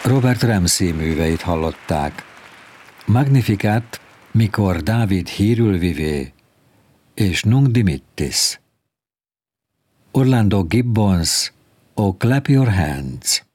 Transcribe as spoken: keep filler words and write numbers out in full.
Robert Ramsay műveit hallották. Magnificat, mikor Dávid hírül vivé, és Nunc dimittis. Orlando Gibbons, Oh Clap Your Hands.